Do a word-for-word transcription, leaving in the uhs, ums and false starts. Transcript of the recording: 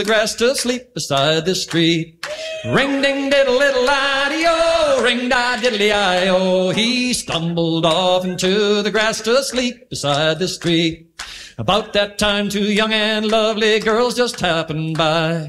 the grass to sleep beside the street. Ring ding diddle little ideo, ring da diddly I-o. He stumbled off into the grass to sleep beside the street. About that time two young and lovely girls just happened by.